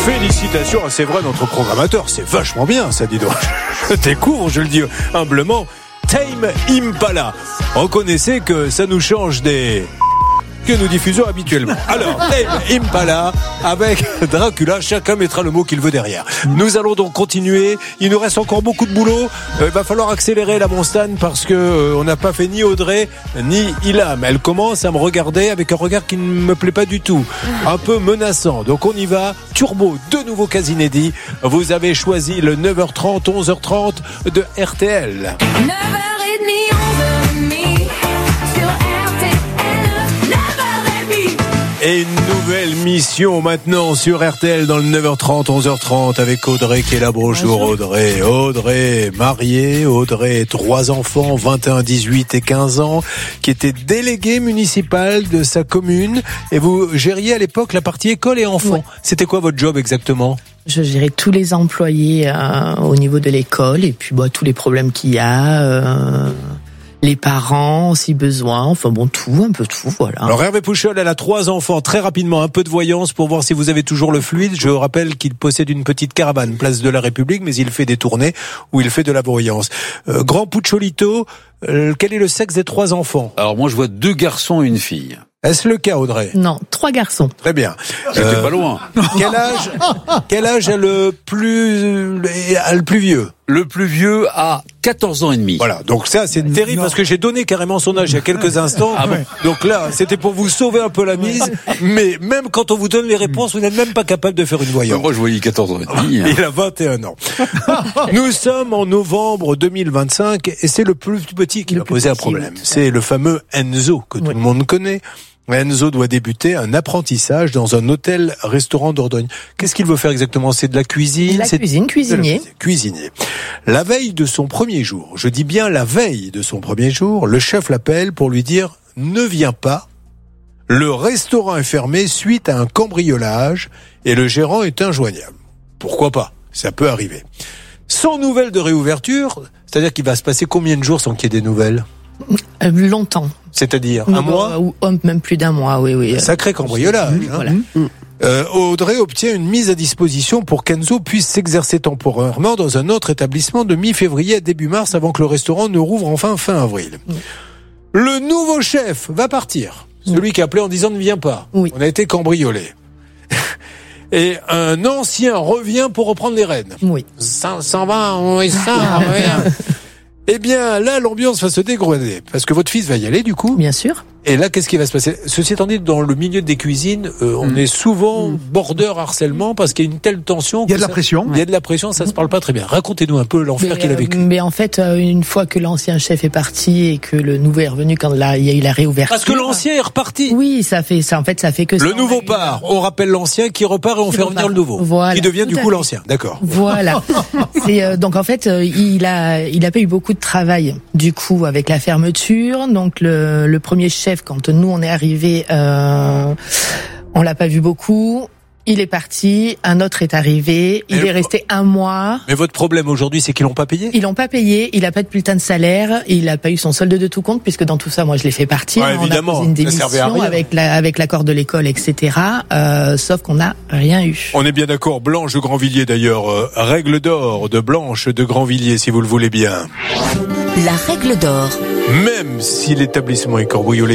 Félicitations, c'est vrai, notre programmateur, c'est vachement bien, ça, dis donc. Je découvre, je le dis humblement, Tame Impala. Reconnaissez que ça nous change des que nous diffusons habituellement. Alors, Tame Impala avec Dracula, chacun mettra le mot qu'il veut derrière. Nous allons donc continuer. Il nous reste encore beaucoup de boulot. Il va falloir accélérer la Monstane parce que on n'a pas fait ni Audrey ni Ilham. Elle commence à me regarder avec un regard qui ne me plaît pas du tout, un peu menaçant. Donc on y va. Turbo, de nouveaux cas inédits. Vous avez choisi le 9h30, 11h30 de RTL. 9h30, 11h30 sur RTL. Et une nouvelle mission maintenant sur RTL dans le 9h30, 11h30 avec Audrey qui est là. Bonjour Audrey. Audrey, mariée, Audrey, 3 enfants, 21, 18 et 15 ans, qui était déléguée municipale de sa commune. Et vous gériez à l'époque la partie école et enfants. Ouais. C'était quoi votre job exactement ? Je gérais tous les employés au niveau de l'école et puis tous les problèmes qu'il y a... les parents, si besoin, enfin bon, tout, un peu tout, voilà. Alors Hervé Pouchol, elle a 3 enfants, très rapidement, un peu de voyance pour voir si vous avez toujours le fluide. Je rappelle qu'il possède une petite caravane, place de la République, mais il fait des tournées où il fait de la voyance. Grand Pucciolito, quel est le sexe des 3 enfants ? Alors moi je vois 2 garçons et une fille. Est-ce le cas, Audrey ? Non, 3 garçons. Très bien. J'étais pas loin. Quel âge a le plus vieux ? Le plus vieux a 14 ans et demi. Voilà, donc ça c'est terrible parce que j'ai donné carrément son âge il y a quelques instants. Ah bon. Donc là, c'était pour vous sauver un peu la mise. Mais même quand on vous donne les réponses, vous n'êtes même pas capable de faire une voyance. Moi je voyais 14 ans et demi. Il a 21 ans. Nous sommes en novembre 2025 et c'est le plus petit qui va poser un problème. C'est le fameux Enzo que tout le monde connaît. Enzo doit débuter un apprentissage dans un hôtel-restaurant Dordogne. Qu'est-ce qu'il veut faire exactement ? C'est de la cuisine ? Cuisinier. Cuisinier. La veille de son premier jour, je dis bien la veille de son premier jour, le chef l'appelle pour lui dire « Ne viens pas, le restaurant est fermé suite à un cambriolage et le gérant est injoignable. » Pourquoi pas ? Ça peut arriver. Sans nouvelles de réouverture, c'est-à-dire qu'il va se passer combien de jours sans qu'il y ait des nouvelles ? Longtemps. C'est-à-dire un mois ou même plus d'un mois, oui. Sacré cambriolage. Voilà. Audrey obtient une mise à disposition pour qu'Enzo puisse s'exercer temporairement dans un autre établissement de mi-février à début mars avant que le restaurant ne rouvre enfin fin avril. Le nouveau chef va partir. Celui qui a appelé en disant ne viens pas. Oui. On a été cambriolé. Et un ancien revient pour reprendre les rênes. Oui. Ça va, oui, ça revient. Eh bien, là, l'ambiance va se dégrader. Parce que votre fils va y aller, du coup. Bien sûr. Et là, qu'est-ce qui va se passer ? Ceci étant dit, dans le milieu des cuisines, on est souvent border harcèlement parce qu'il y a une telle tension. Il y a de la pression. Il y a de la pression, ça se parle pas très bien. Racontez-nous un peu l'enfer qu'il a vécu. Mais en fait, une fois que l'ancien chef est parti et que le nouveau est revenu quand il y a eu la réouverture. Parce que l'ancien est reparti. Oui, ça fait que le nouveau part. On rappelle l'ancien qui repart et on fait revenir le nouveau. Voilà. Qui devient du coup l'ancien. D'accord. Voilà. Donc en fait, il a pas eu beaucoup de travail du coup avec la fermeture. Donc le premier chef, quand nous on est arrivé, on l'a pas vu beaucoup. Il est parti, un autre est arrivé, il est resté 1 mois. Mais votre problème aujourd'hui, c'est qu'ils l'ont pas payé ? Ils l'ont pas payé, il a pas de bulletin de salaire, il a pas eu son solde de tout compte, puisque dans tout ça, moi, je l'ai fait partir. Ouais, évidemment, on a posé une démission avec l'accord de l'école, etc. Sauf qu'on n'a rien eu. On est bien d'accord, Blanche de Grandvilliers d'ailleurs, règle d'or de Blanche de Grandvilliers, si vous le voulez bien. La règle d'or. Même si l'établissement est cambriolé,